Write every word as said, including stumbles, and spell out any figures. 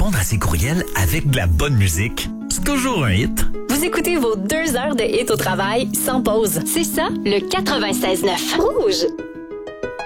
répondre à ses courriels avec de la bonne musique. C'est toujours un hit. Vous écoutez vos deux heures de hit au travail sans pause. C'est ça, le quatre-vingt-seize neuf. Rouge!